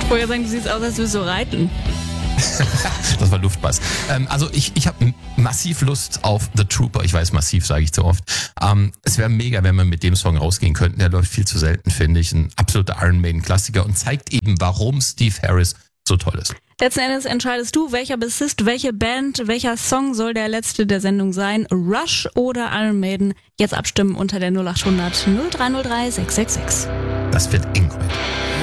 Vorher sagen, du siehst aus, als würdest du reiten. Das war Luftbass. Also ich habe massiv Lust auf The Trooper. Ich weiß, massiv sage ich zu oft. Es wäre mega, wenn wir mit dem Song rausgehen könnten. Der läuft viel zu selten, finde ich. Ein absoluter Iron Maiden-Klassiker und zeigt eben, warum Steve Harris so toll ist. Letzten Endes entscheidest du, welcher Bassist, welche Band, welcher Song soll der letzte der Sendung sein. Rush oder Iron Maiden? Jetzt abstimmen unter der 0800 0303 666. Das wird eng heute.